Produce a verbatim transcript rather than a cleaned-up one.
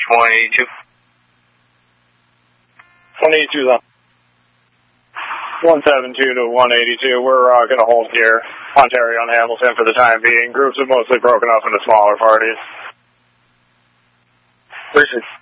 one eighty-two. one eighty-two is on. one seventy-two to one eighty-two. We're uh, going to hold here. Ontario and Hamilton for the time being. Groups have mostly broken up into smaller parties. Listen.